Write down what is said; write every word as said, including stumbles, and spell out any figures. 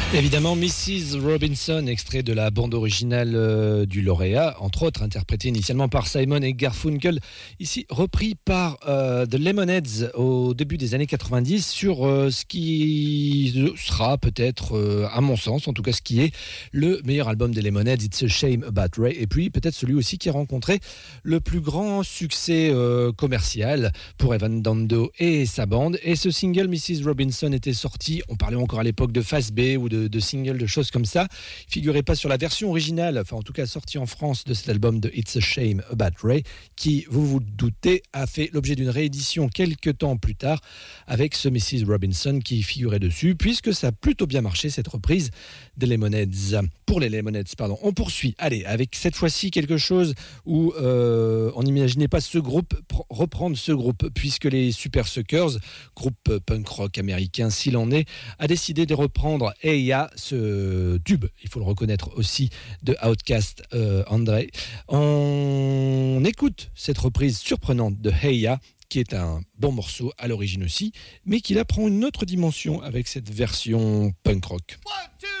Évidemment, missus Robinson, extrait de la bande originale euh, du lauréat, entre autres, interprété initialement par Simon et Garfunkel, ici repris par euh, The Lemonheads au début des années quatre-vingt-dix sur euh, ce qui sera peut-être, euh, à mon sens, en tout cas ce qui est le meilleur album des Lemonheads, It's a Shame About Ray, et puis peut-être celui aussi qui a rencontré le plus grand succès euh, commercial pour Evan Dando et sa bande. Et ce single, missus Robinson, était sorti, on parlait encore à l'époque de Face B ou de De, de singles, de choses comme ça. Il figurait pas sur la version originale, enfin en tout cas sortie en France de cet album de It's a Shame About Ray, qui, vous vous doutez, a fait l'objet d'une réédition quelques temps plus tard avec ce missus Robinson qui figurait dessus, puisque ça a plutôt bien marché cette reprise des Lemonheads. Pour les Lemonheads, pardon. On poursuit, allez, avec cette fois-ci quelque chose où euh, on n'imaginait pas ce groupe pr- reprendre ce groupe, puisque les Super Suckers, groupe punk rock américain s'il en est, a décidé de reprendre Hey Ya, ce tube, il faut le reconnaître aussi, de Outkast, euh, André. On écoute cette reprise surprenante de Hey Ya, qui est un bon morceau à l'origine aussi, mais qui là prend une autre dimension avec cette version punk rock. One, two